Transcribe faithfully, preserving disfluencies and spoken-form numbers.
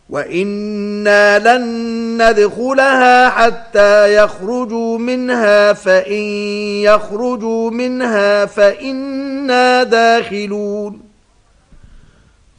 وإنا لن ندخلها حتى يخرجوا منها فإن يخرجوا منها فإنا داخلون